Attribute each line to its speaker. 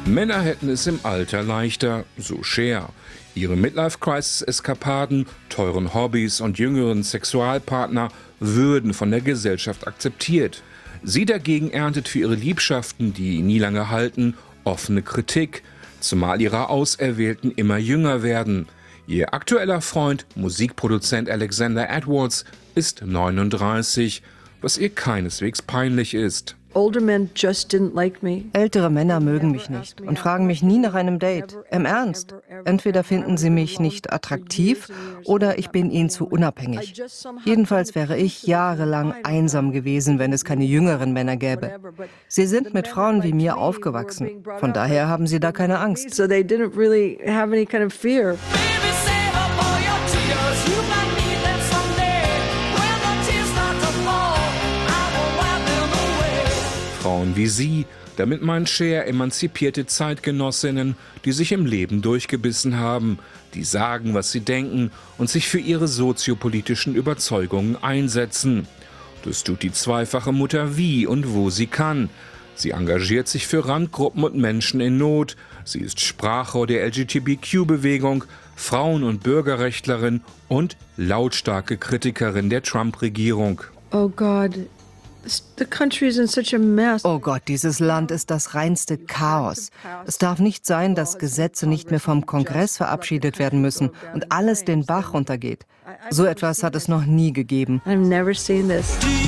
Speaker 1: Männer hätten es im Alter leichter, so Cher. Ihre Midlife-Crisis-Eskapaden, teuren Hobbys und jüngeren Sexualpartner würden von der Gesellschaft akzeptiert. Sie dagegen erntet für ihre Liebschaften, die nie lange halten, offene Kritik, zumal ihre Auserwählten immer jünger werden. Ihr aktueller Freund, Musikproduzent Alexander Edwards, ist 39, was ihr keineswegs peinlich ist.
Speaker 2: Ältere Männer mögen mich nicht und fragen mich nie nach einem Date. Im Ernst. Entweder finden sie mich nicht attraktiv oder ich bin ihnen zu unabhängig. Jedenfalls wäre ich jahrelang einsam gewesen, wenn es keine jüngeren Männer gäbe. Sie sind mit Frauen wie mir aufgewachsen. Von daher haben sie da keine Angst.
Speaker 1: Frauen wie sie, damit meint Cher emanzipierte Zeitgenossinnen, die sich im Leben durchgebissen haben, die sagen, was sie denken und sich für ihre soziopolitischen Überzeugungen einsetzen. Das tut die zweifache Mutter wie und wo sie kann. Sie engagiert sich für Randgruppen und Menschen in Not. Sie ist Sprachrohr der LGBTQ-Bewegung, Frauen- und Bürgerrechtlerin und lautstarke Kritikerin der Trump-Regierung.
Speaker 2: Oh Gott, dieses Land ist das reinste Chaos. Es darf nicht sein, dass Gesetze nicht mehr vom Kongress verabschiedet werden müssen und alles den Bach runtergeht. So etwas hat es noch nie gegeben.